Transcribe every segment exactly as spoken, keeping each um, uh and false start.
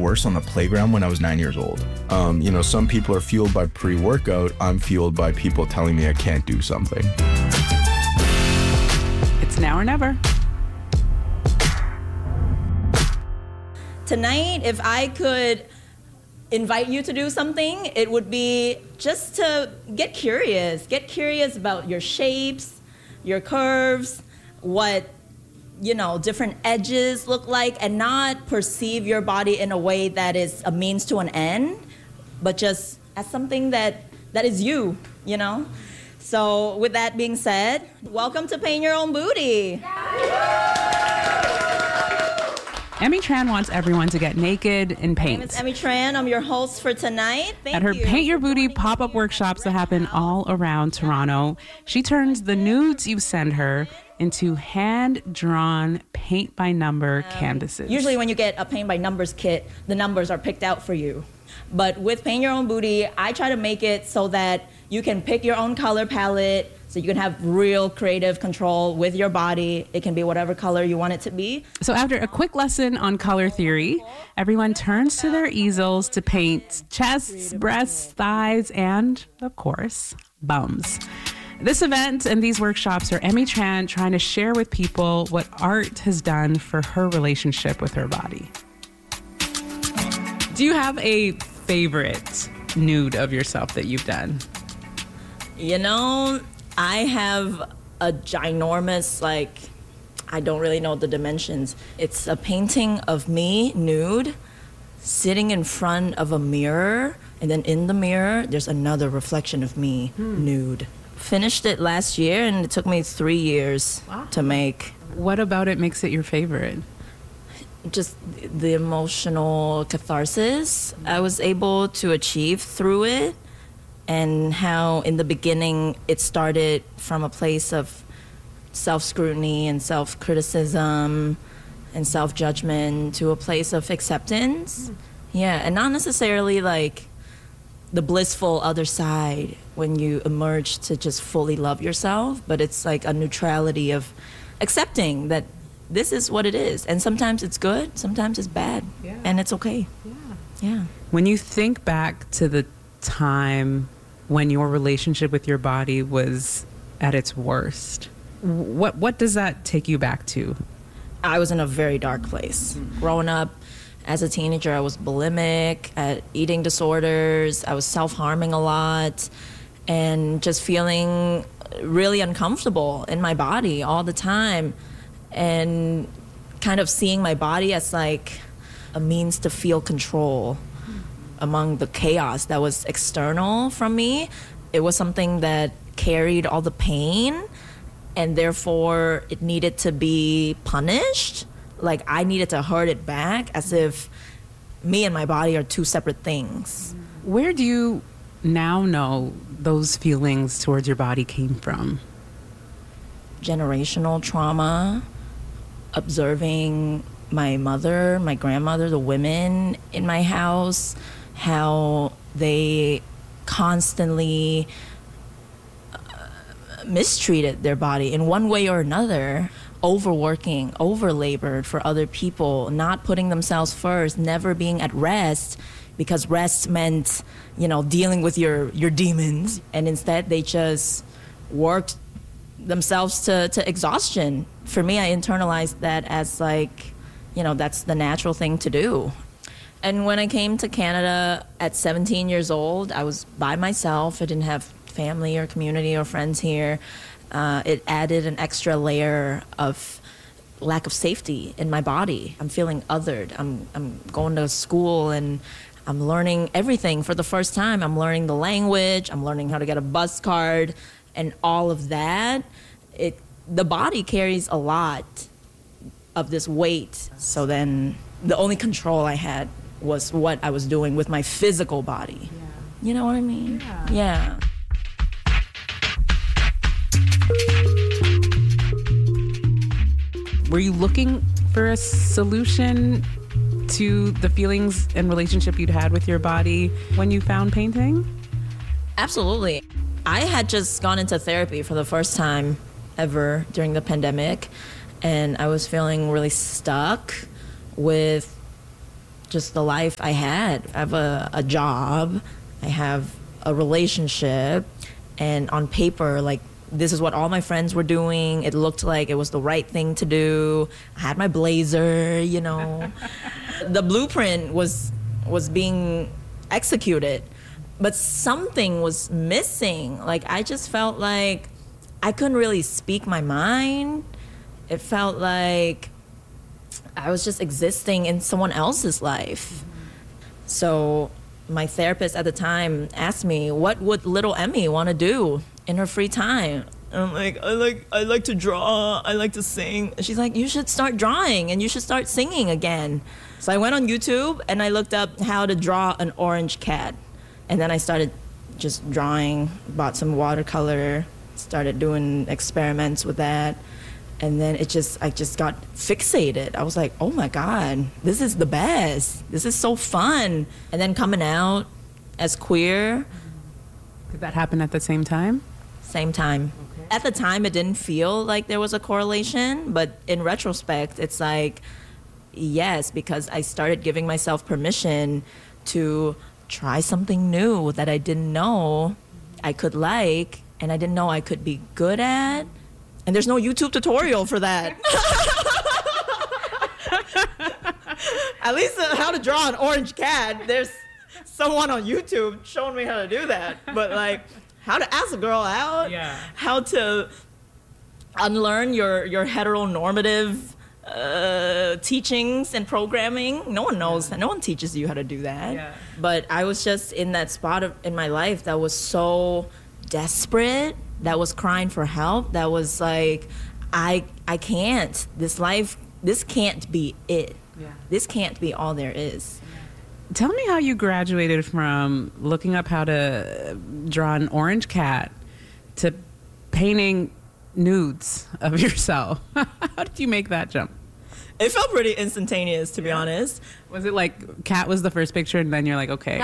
worse on the playground when I was nine years old. Um, you know, some people are fueled by pre-workout. I'm fueled by people telling me I can't do something. It's now or never. Tonight, if I could invite you to do something, it would be just to get curious. Get curious about your shapes, your curves, what, you know, different edges look like, and not perceive your body in a way that is a means to an end, but just as something that, that is you, you know? So with that being said, welcome to Paint Your Own Booty. Emmy Tran wants everyone to get naked and paint. My name is Emmy Tran. I'm your host for tonight. Thank At her you Paint Your Booty pop-up workshops that happen all around Toronto, she turns the nudes you send her into hand-drawn paint-by-number um, canvases. Usually when you get a paint-by-numbers kit, the numbers are picked out for you. But with Paint Your Own Booty, I try to make it so that you can pick your own color palette, so you can have real creative control with your body. It can be whatever color you want it to be. So after a quick lesson on color theory, everyone turns to their easels to paint chests, breasts, thighs, and, of course, bums. This event and these workshops are Emmy Tran trying to share with people what art has done for her relationship with her body. Do you have a favorite nude of yourself that you've done? You know, I have a ginormous, like, I don't really know the dimensions. It's a painting of me, nude, sitting in front of a mirror, and then in the mirror, there's another reflection of me, hmm. nude. Finished it last year, and it took me three years wow. to make. What about it makes it your favorite? Just the emotional catharsis I was able to achieve through it. And how in the beginning it started from a place of self-scrutiny and self-criticism and self-judgment to a place of acceptance. Mm. Yeah, and not necessarily like the blissful other side when you emerge to just fully love yourself, but it's like a neutrality of accepting that this is what it is. And sometimes it's good, sometimes it's bad, yeah. and it's okay. Yeah. Yeah. When you think back to the time when your relationship with your body was at its worst, what what does that take you back to? I was in a very dark place. Mm-hmm. Growing up as a teenager, I was bulimic, at eating disorders, I was self-harming a lot, and just feeling really uncomfortable in my body all the time, and kind of seeing my body as like a means to feel control among the chaos that was external from me. It was something that carried all the pain, and therefore it needed to be punished. Like I needed to hurt it back, as if me and my body are two separate things. Where do you now know those feelings towards your body came from? Generational trauma, observing my mother, my grandmother, the women in my house, how they constantly uh, mistreated their body in one way or another, overworking, overlabored for other people, not putting themselves first, never being at rest, because rest meant, you know, dealing with your, your demons, and instead they just worked themselves to, to exhaustion. For me, I internalized that as like, you know, that's the natural thing to do. And when I came to Canada at seventeen years old, I was by myself. I didn't have family or community or friends here. Uh, it added an extra layer of lack of safety in my body. I'm feeling othered. I'm I'm going to school and I'm learning everything for the first time. I'm learning the language. I'm learning how to get a bus card, and all of that. It the body carries a lot of this weight. So then the only control I had was what I was doing with my physical body. Yeah. You know what I mean? Yeah. Yeah. Were you looking for a solution to the feelings and relationship you'd had with your body when you found painting? Absolutely. I had just gone into therapy for the first time ever during the pandemic, and I was feeling really stuck with just the life I had. I have a, a job, I have a relationship, and on paper, like, this is what all my friends were doing. It looked like it was the right thing to do. I had my blazer, you know. The blueprint was was being executed, but something was missing. Like, I just felt like I couldn't really speak my mind. It felt like I was just existing in someone else's life. So my therapist at the time asked me, what would little Emmy want to do in her free time? And I'm like, I like I like to draw, I like to sing. She's like, you should start drawing and you should start singing again. So I went on YouTube and I looked up how to draw an orange cat. And then I started just drawing, bought some watercolor, started doing experiments with that. And then it just, I just got fixated. I was like, oh my God, this is the best. This is so fun. And then coming out as queer. Did that happen at the same time? Same time. Okay. At the time, it didn't feel like there was a correlation, but in retrospect, it's like, yes, because I started giving myself permission to try something new that I didn't know I could like, and I didn't know I could be good at. And there's no YouTube tutorial for that. At least uh, how to draw an orange cat. There's someone on YouTube showing me how to do that. But like, how to ask a girl out, yeah. How to unlearn your, your heteronormative uh, teachings and programming. No one knows. Yeah. No one teaches you how to do that. Yeah. But I was just in that spot of, in my life that was so desperate, that was crying for help, that was like, I I can't. This life, this can't be it. Yeah. This can't be all there is. Tell me how you graduated from looking up how to draw an orange cat to painting nudes of yourself. How did you make that jump? It felt pretty instantaneous, to be yeah. honest. Was it like cat was the first picture and then you're like, okay,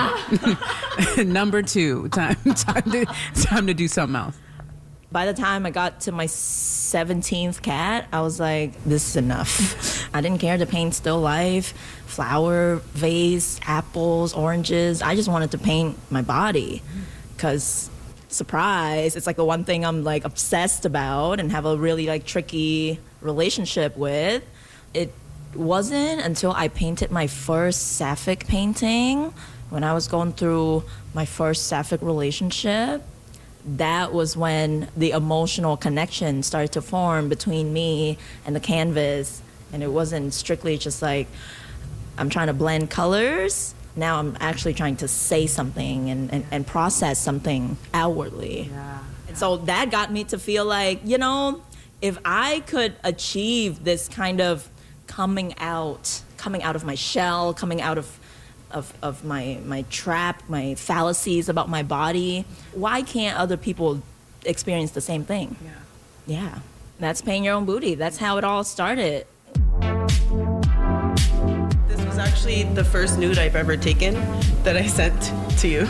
number two, time, time, to, time to do something else? By the time I got to my seventeenth cat, I was like, this is enough. I didn't care to paint still life, flower, vase, apples, oranges. I just wanted to paint my body because, surprise, it's like the one thing I'm like obsessed about and have a really like tricky relationship with. It wasn't until I painted my first sapphic painting, when I was going through my first sapphic relationship, that was when the emotional connection started to form between me and the canvas. And it wasn't strictly just like, I'm trying to blend colors. Now I'm actually trying to say something and, and, and process something outwardly. Yeah. And so that got me to feel like, you know, if I could achieve this kind of coming out, coming out of my shell, coming out of Of, of my, my trap, my fallacies about my body, why can't other people experience the same thing? Yeah. Yeah. That's paying your own booty. That's how it all started. This was actually the first nude I've ever taken that I sent to you.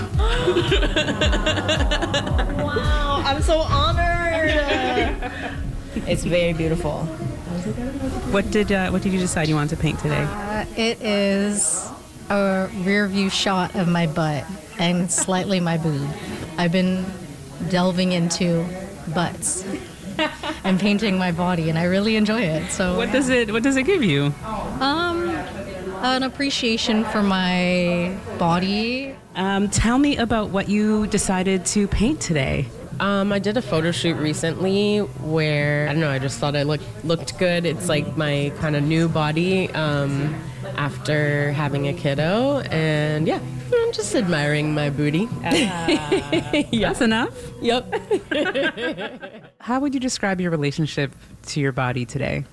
Wow, I'm so honored. It's very beautiful. What did uh, what did you decide you wanted to paint today? Uh, it is a rear view shot of my butt and slightly my boob. I've been delving into butts and painting my body, and I really enjoy it. So What does it What does it give you? um, an appreciation for my body. Um, tell me about what you decided to paint today. Um, I did a photo shoot recently where, I don't know, I just thought I looked, looked good. It's like my kind of new body um, after having a kiddo. And yeah, I'm just admiring my booty. Uh, yeah. That's enough. Yep. How would you describe your relationship to your body today?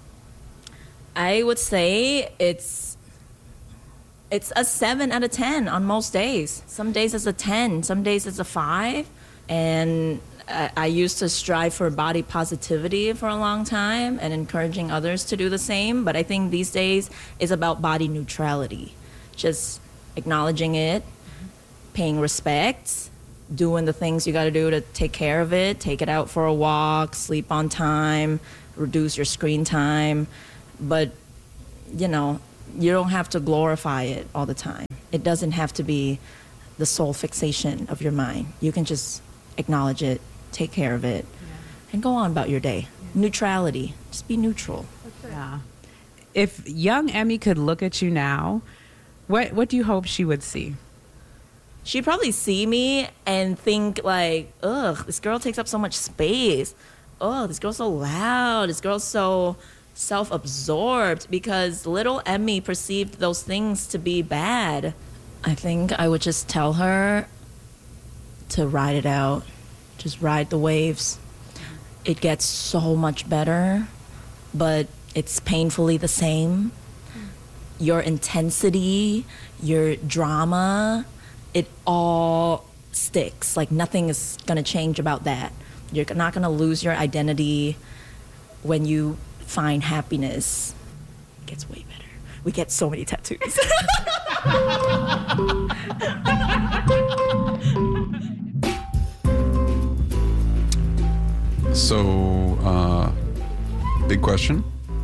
I would say it's it's a seven out of ten on most days. Some days it's a ten, some days it's a five. And I, I used to strive for body positivity for a long time and encouraging others to do the same. But I think these days is about body neutrality. Just acknowledging it, paying respect, doing the things you got to do to take care of it, take it out for a walk, sleep on time, reduce your screen time. But, you know, You don't have to glorify it all the time. It doesn't have to be the sole fixation of your mind. You can just acknowledge it, take care of it, yeah. and go on about your day. Neutrality. Just be neutral. Yeah. If young Emmy could look at you now, what what do you hope she would see? She'd probably see me and think like, ugh, this girl takes up so much space. Oh, this girl's so loud. This girl's so self-absorbed, because little Emmy perceived those things to be bad. I think I would just tell her to ride it out. Just ride the waves. It gets so much better, but it's painfully the same. Your intensity, your drama, it all sticks. Like nothing is gonna change about that. You're not gonna lose your identity when you find happiness. It gets way better. We get so many tattoos. So, uh, big question.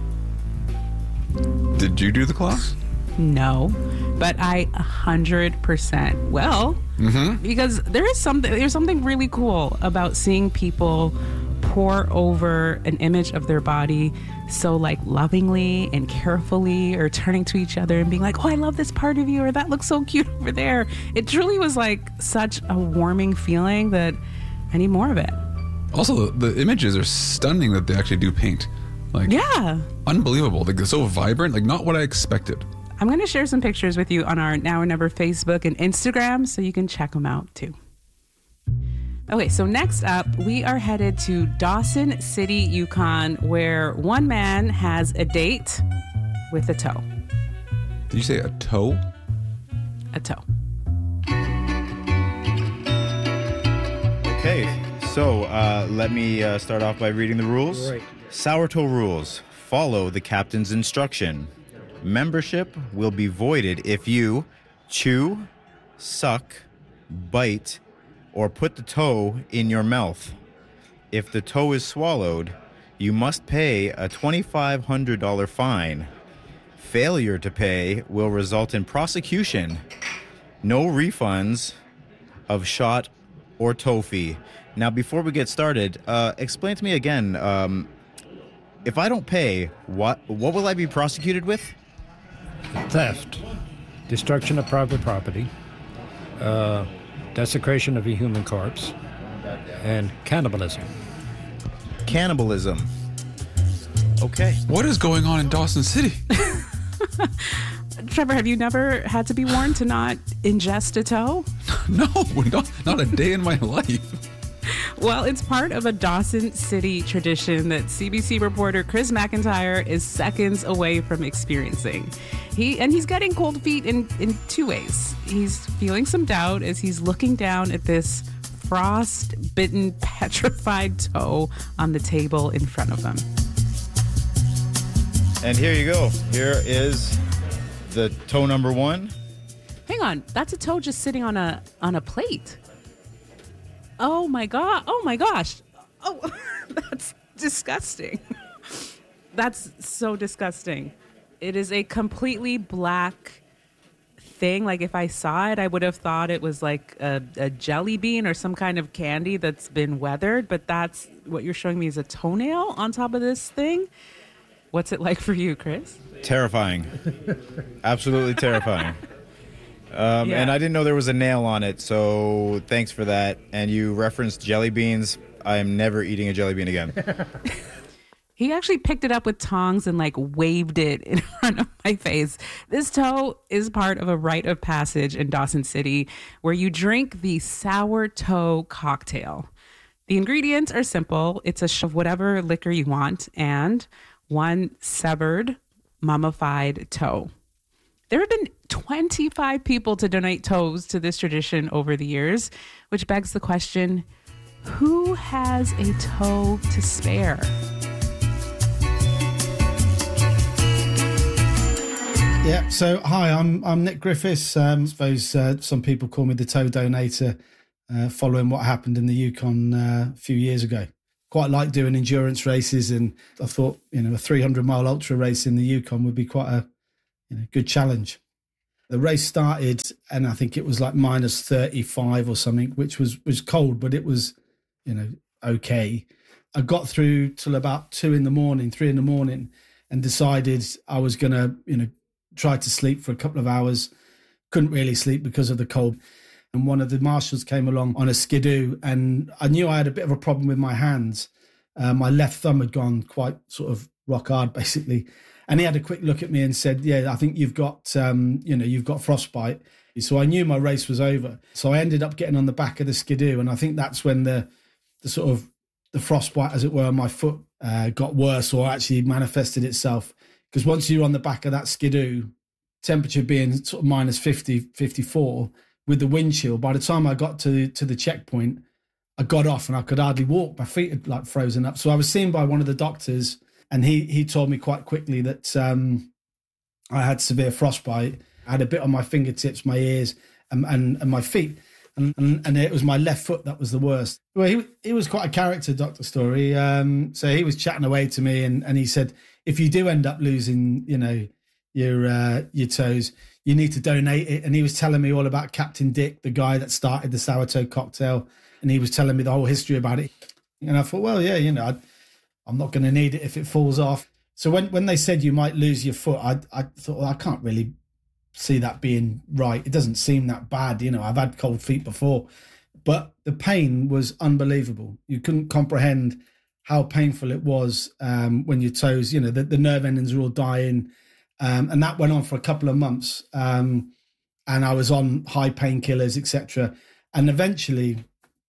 Did you do the class? No, but I one hundred percent will. Mm-hmm. Because there is something, there's something really cool about seeing people pour over an image of their body so like lovingly and carefully, or turning to each other and being like, oh, I love this part of you, or that looks so cute over there. It truly was like such a warming feeling that I need more of it. Also, the, the images are stunning that they actually do paint. Like, yeah, unbelievable. Like, they're so vibrant, like not what I expected. I'm going to share some pictures with you on our Now or Never Facebook and Instagram so you can check them out too. Okay, so next up, we are headed to Dawson City, Yukon, where one man has a date with a toe. Did you say a toe? A toe. Okay, so uh, let me uh, start off by reading the rules. Right. Sour toe rules. Follow the captain's instruction. Membership will be voided if you chew, suck, bite, or put the toe in your mouth. If the toe is swallowed, you must pay a twenty-five hundred dollars fine. Failure to pay will result in prosecution. No refunds of shot or toe fee. Now, before we get started, uh, explain to me again, um, if I don't pay, what what will I be prosecuted with? Theft, destruction of private property, uh, desecration of a human corpse, and cannibalism. Cannibalism. Okay. What is going on in Dawson City? Trevor, have you never had to be warned to not ingest a toe? No, not, not a day in my life. Well, it's part of a Dawson City tradition that C B C reporter Chris McIntyre is seconds away from experiencing. He and he's getting cold feet in, in two ways. He's feeling some doubt as he's looking down at this frost-bitten, petrified toe on the table in front of him. And here you go. Here is the toe number one. Hang on, that's a toe just sitting on a on a plate. Oh my god! Oh my gosh! Oh, that's disgusting. That's so disgusting. It is a completely black thing. Like if I saw it, I would have thought it was like a, a jelly bean or some kind of candy that's been weathered. But that's what you're showing me is a toenail on top of this thing. What's it like for you, Chris? Terrifying. Absolutely terrifying. Um, yeah. And I didn't know there was a nail on it, so thanks for that. And you referenced jelly beans. I am never eating a jelly bean again. He actually picked it up with tongs and like waved it in front of my face. This toe is part of a rite of passage in Dawson City where you drink the sour toe cocktail. The ingredients are simple. It's a shot of whatever liquor you want and one severed, mummified toe. There have been twenty-five people to donate toes to this tradition over the years, which begs the question, who has a toe to spare? Yeah, so hi, I'm I'm Nick Griffiths. Um, I suppose uh, some people call me the toe donator, uh, following what happened in the Yukon uh, a few years ago. Quite like doing endurance races, and I thought, you know, a three hundred mile ultra race in the Yukon would be quite a you know, good challenge. The race started, and I think it was like minus thirty-five or something, which was was cold, but it was, you know, okay. I got through till about two in the morning, three in the morning, and decided I was going to, you know, try to sleep for a couple of hours. Couldn't really sleep because of the cold. And one of the marshals came along on a skidoo, and I knew I had a bit of a problem with my hands. Uh, my left thumb had gone quite sort of rock hard, basically. And he had a quick look at me and said, yeah, I think you've got, um, you know, you've got frostbite. So I knew my race was over. So I ended up getting on the back of the skidoo. And I think that's when the, the sort of the frostbite, as it were, on my foot uh, got worse or actually manifested itself. Because once you're on the back of that skidoo, temperature being sort of minus fifty, fifty-four, with the wind chill, by the time I got to, to the checkpoint, I got off and I could hardly walk. My feet had like frozen up. So I was seen by one of the doctors, and he he told me quite quickly that um, I had severe frostbite. I had a bit on my fingertips, my ears, and and, and my feet. And, and and it was my left foot that was the worst. Well, he he was quite a character, Doctor Story. Um, so he was chatting away to me, and, and he said, if you do end up losing, you know, your uh, your toes, you need to donate it. And he was telling me all about Captain Dick, the guy that started the sourdough cocktail, and he was telling me the whole history about it. And I thought, well, yeah, you know, I, I'm not going to need it if it falls off. So when, when they said you might lose your foot, I I thought, well, I can't really see that being right. It doesn't seem that bad. You know, I've had cold feet before, but the pain was unbelievable. You couldn't comprehend how painful it was um, when your toes, you know, the, the nerve endings were all dying. Um, and that went on for a couple of months. Um, and I was on high painkillers, et cetera. And eventually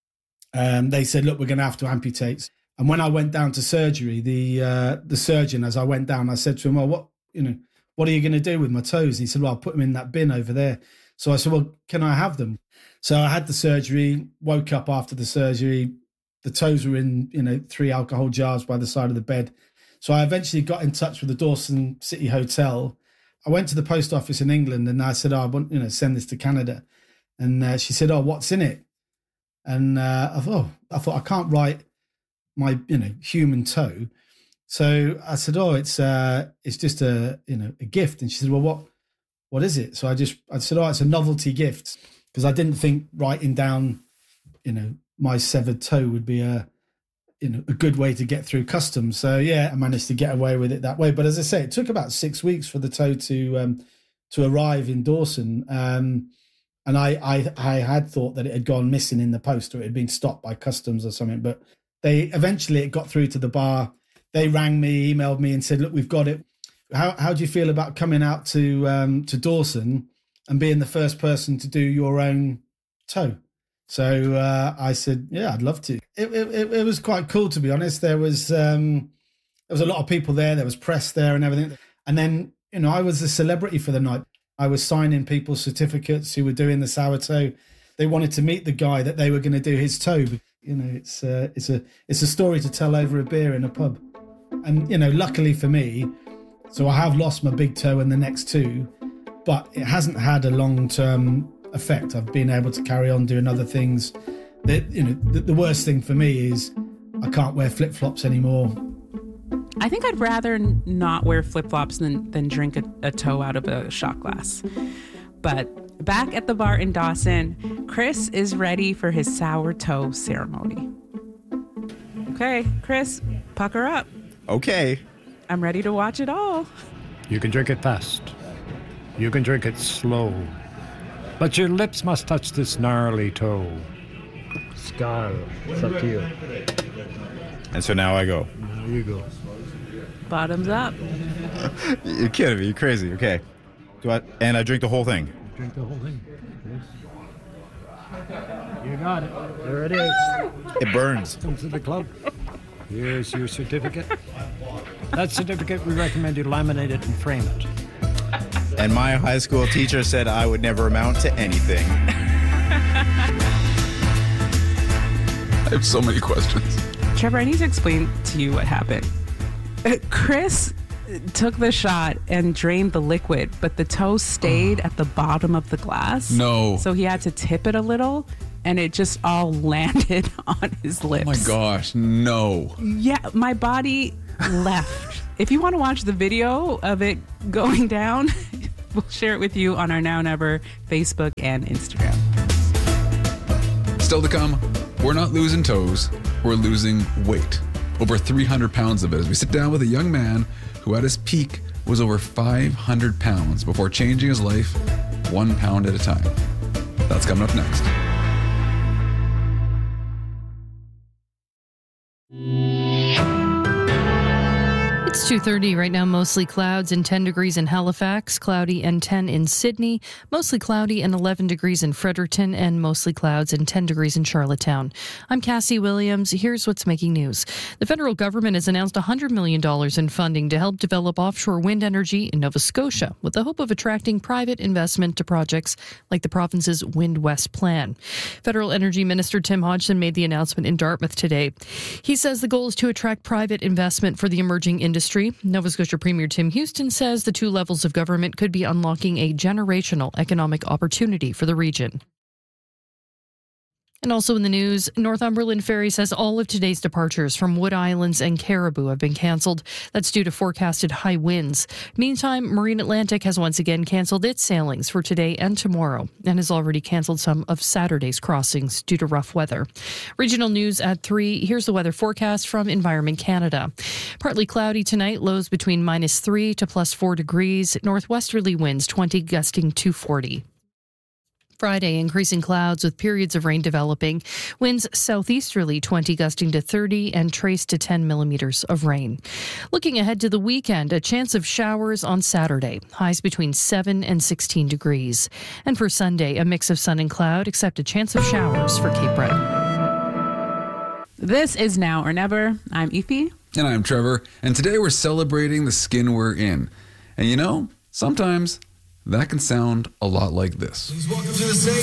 um, they said, look, we're going to have to amputate. And when I went down to surgery, the uh, the surgeon, as I went down, I said to him, well, what, you know, what are you going to do with my toes? And he said, well, I'll put them in that bin over there. So I said, well, can I have them? So I had the surgery, woke up after the surgery. The toes were in, you know, three alcohol jars by the side of the bed. So I eventually got in touch with the Dawson City Hotel. I went to the post office in England and I said, oh, I want, you know, send this to Canada. And uh, she said, oh, what's in it? And uh, I thought, oh, I thought, I can't write my, you know, human toe. So I said, oh, it's uh, it's just a, you know, a gift. And she said, well, what, what is it? So I just, I said, oh, it's a novelty gift, because I didn't think writing down, you know, my severed toe would be a, you know, a good way to get through customs. So yeah, I managed to get away with it that way. But as I say, it took about six weeks for the toe to um, to arrive in Dawson. Um, and I, I I had thought that it had gone missing in the post, or it had been stopped by customs or something. But they eventually it got through to the bar. They rang me, emailed me, and said, "Look, we've got it. How how do you feel about coming out to um, to Dawson and being the first person to do your own toe?" So uh, I said, "Yeah, I'd love to." It, it it was quite cool, to be honest. There was um, there was a lot of people there. There was press there and everything. And then, you know, I was a celebrity for the night. I was signing people's certificates who were doing the sourdough. They wanted to meet the guy that they were going to do his toe. You know, it's uh, it's a it's a story to tell over a beer in a pub. And, you know, luckily for me, so I have lost my big toe and the next two, but it hasn't had a long-term effect. I've been able to carry on doing other things. That, you know, the, the worst thing for me is I can't wear flip-flops anymore. I think I'd rather not wear flip-flops than, than drink a, a toe out of a shot glass. But back at the bar in Dawson, Chris is ready for his sour toe ceremony. Okay, Chris, pucker up. Okay. I'm ready to watch it all. You can drink it fast. You can drink it slow. But your lips must touch this gnarly toe. Scar, it's up to you. And so now I go. Now you go. Bottoms up. You're kidding me. You're crazy. Okay. Do I, and I drink the whole thing. Drink the whole thing. Yes. You got it. There it is. It burns. Come to the club. Here's your certificate. That certificate, we recommend you laminate it and frame it. And my high school teacher said I would never amount to anything. I have so many questions. Trevor, I need to explain to you what happened. Chris took the shot and drained the liquid, but the toe stayed at the bottom of the glass. No. So he had to tip it a little, and it just all landed on his lips. Oh my gosh, no. Yeah, my body left. If you want to watch the video of it going down, We'll share it with you on our Now Never Facebook and Instagram. Still to come, we're not losing toes, we're losing weight. Over three hundred pounds of it as we sit down with a young man who at his peak was over five hundred pounds before changing his life one pound at a time. That's coming up next. It's two thirty right now, mostly clouds and ten degrees in Halifax, cloudy and ten in Sydney, mostly cloudy and eleven degrees in Fredericton, and mostly clouds and ten degrees in Charlottetown. I'm Cassie Williams. Here's what's making news. The federal government has announced one hundred million dollars in funding to help develop offshore wind energy in Nova Scotia, with the hope of attracting private investment to projects like the province's Wind West plan. Federal Energy Minister Tim Hodgson made the announcement in Dartmouth today. He says the goal is to attract private investment for the emerging industry. Nova Scotia Premier Tim Houston says the two levels of government could be unlocking a generational economic opportunity for the region. And also in the news, Northumberland Ferry says all of today's departures from Wood Islands and Caribou have been cancelled. That's due to forecasted high winds. Meantime, Marine Atlantic has once again cancelled its sailings for today and tomorrow and has already cancelled some of Saturday's crossings due to rough weather. Regional news at three. Here's the weather forecast from Environment Canada. Partly cloudy tonight, lows between minus three to plus four degrees. Northwesterly winds twenty, gusting to forty. Friday, increasing clouds with periods of rain developing. Winds southeasterly twenty, gusting to thirty, and trace to ten millimeters of rain. Looking ahead to the weekend, a chance of showers on Saturday. Highs between seven and sixteen degrees. And for Sunday, a mix of sun and cloud, except a chance of showers for Cape Breton. This is Now or Never. I'm Efi. And I'm Trevor. And today we're celebrating the skin we're in. And you know, sometimes that can sound a lot like this. Please welcome to the stage